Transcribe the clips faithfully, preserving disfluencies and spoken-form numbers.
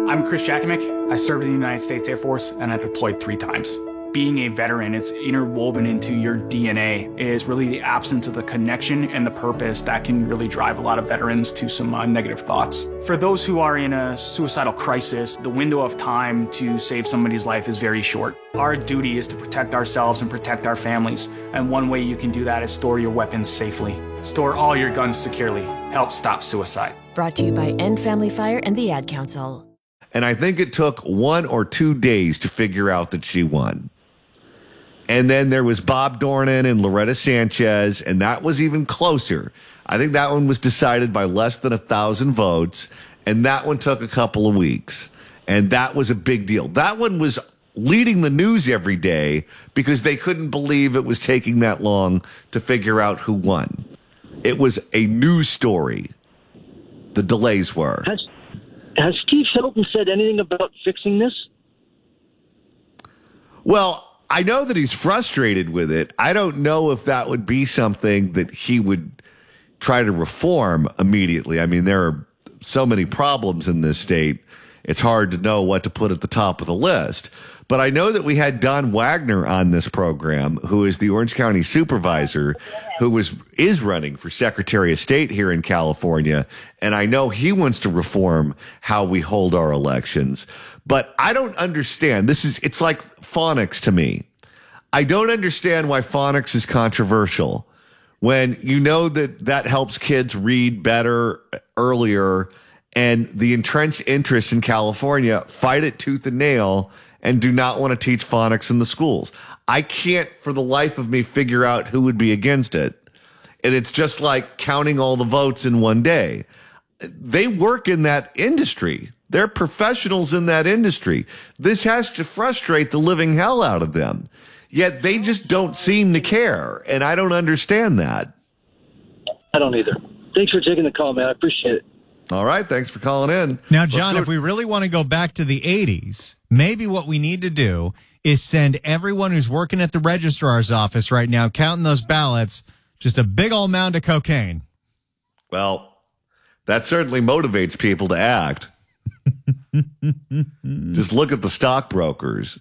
I'm Chris Jakomick. I served in the United States Air Force, and I deployed three times. Being a veteran, it's interwoven into your D N A, is really the absence of the connection and the purpose that can really drive a lot of veterans to some uh, negative thoughts. For those who are in a suicidal crisis, the window of time to save somebody's life is very short. Our duty is to protect ourselves and protect our families, and one way you can do that is store your weapons safely. Store all your guns securely. Help stop suicide. Brought to you by End Family Fire and the Ad Council. And I think it took one or two days to figure out that she won. And then there was Bob Dornan and Loretta Sanchez, and that was even closer. I think that one was decided by less than a thousand votes, and that one took a couple of weeks. And that was a big deal. That one was leading the news every day because they couldn't believe it was taking that long to figure out who won. It was a news story. The delays were. Has, has Steve Hilton said anything about fixing this? Well, I know that he's frustrated with it. I don't know if that would be something that he would try to reform immediately. I mean, there are so many problems in this state. It's hard to know what to put at the top of the list. But I know that we had Don Wagner on this program, who is the Orange County supervisor, who was is running for Secretary of State here in California. And I know he wants to reform how we hold our elections. But I don't understand. This is, it's like phonics to me. I don't understand why phonics is controversial when you know that that helps kids read better earlier, and the entrenched interests in California fight it tooth and nail and do not want to teach phonics in the schools. I can't for the life of me figure out who would be against it. And it's just like counting all the votes in one day. They work in that industry. They're professionals in that industry. This has to frustrate the living hell out of them. Yet they just don't seem to care. And I don't understand that. I don't either. Thanks for taking the call, man. I appreciate it. All right. Thanks for calling in. Now, John, if we really want to go back to the eighties, maybe what we need to do is send everyone who's working at the registrar's office right now, counting those ballots, just a big old mound of cocaine. Well, that certainly motivates people to act. Just look at the stockbrokers.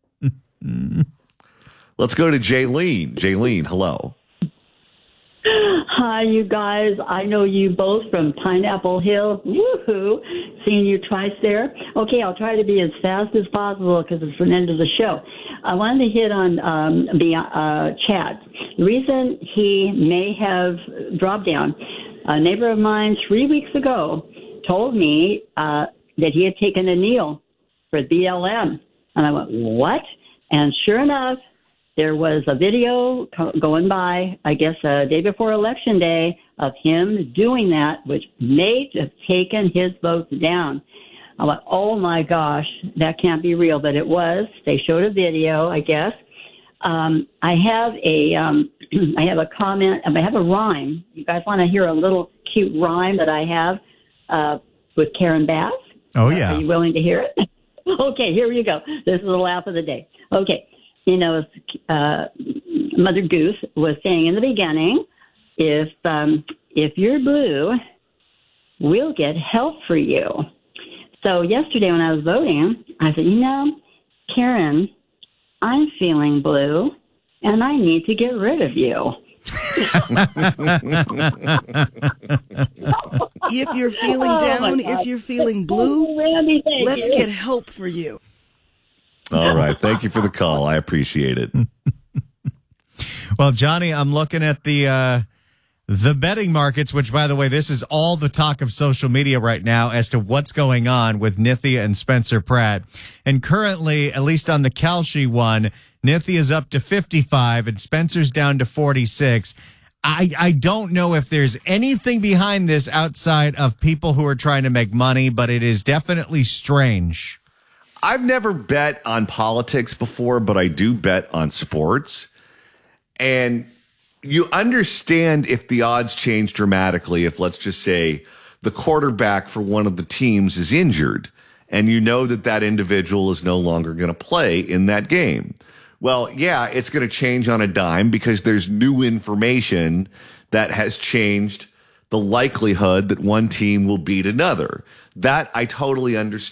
Let's go to Jaylene. Jaylene, hello. Hi, you guys. I know you both from Pineapple Hill. Woohoo! Seeing you twice there. Okay, I'll try to be as fast as possible because it's the end of the show. I wanted to hit on um, the uh, Chad. The reason he may have dropped down, a neighbor of mine three weeks ago told me uh, that he had taken a kneel for B L M. And I went, what? And sure enough, there was a video going by, I guess, a day before Election Day of him doing that, which may have taken his votes down. I went, oh, my gosh, that can't be real. But it was. They showed a video, I guess. Um, I have a um, I have a comment. I have a rhyme. You guys want to hear a little cute rhyme that I have uh, with Karen Bass? Oh, yeah. Are you willing to hear it? Okay, here you go. This is the laugh of the day. Okay. You know, uh, Mother Goose was saying in the beginning, if um, if you're blue, we'll get help for you. So yesterday when I was voting, I said, you know, Karen, I'm feeling blue, and I need to get rid of you. If you're feeling Oh, down, my God. if you're feeling blue, Randy, thank let's you. get help for you. All right. Thank you for the call. I appreciate it. Well, Johnny, I'm looking at the uh, the betting markets, which, by the way, this is all the talk of social media right now as to what's going on with Nithya and Spencer Pratt. And currently, at least on the Kalshi one, Nithya is up to fifty-five and Spencer's down to forty-six. I, I don't know if there's anything behind this outside of people who are trying to make money, but it is definitely strange. I've never bet on politics before, but I do bet on sports. And you understand if the odds change dramatically, if let's just say the quarterback for one of the teams is injured and you know that that individual is no longer going to play in that game. Well, yeah, it's going to change on a dime because there's new information that has changed the likelihood that one team will beat another. That I totally understand.